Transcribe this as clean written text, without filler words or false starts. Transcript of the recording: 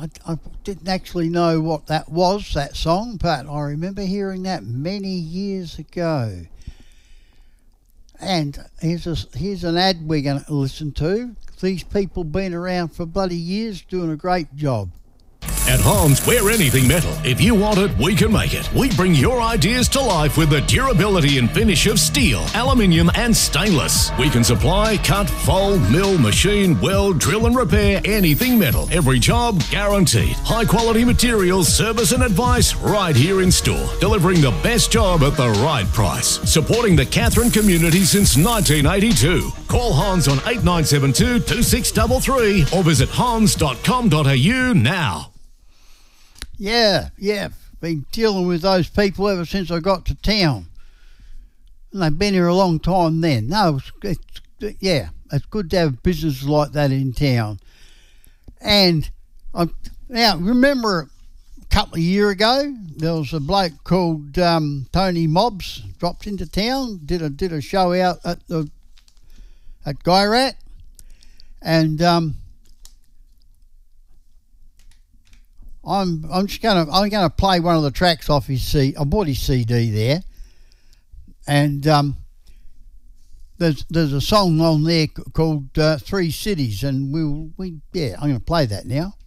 I didn't actually know what that was, that song, but I remember hearing that many years ago. And here's an ad we're going to listen to. These people been around for bloody years, doing a great job. At Hans, we're anything metal. If you want it, we can make it. We bring your ideas to life with the durability and finish of steel, aluminium and stainless. We can supply, cut, fold, mill, machine, weld, drill and repair anything metal. Every job guaranteed. High quality materials, service and advice right here in store. Delivering the best job at the right price. Supporting the Katherine community since 1982. Call Hans on 8972 2633 or visit hans.com.au now. Yeah, been dealing with those people ever since I got to town. And they've been here a long time then. No, it's good to have businesses like that in town. And now, remember a couple of years ago, there was a bloke called Tony Mobbs, dropped into town, did a show out at Guyrat, and I'm gonna play one of the tracks off his CD. I bought his CD there, and there's a song on there called Three Cities, and I'm gonna play that now.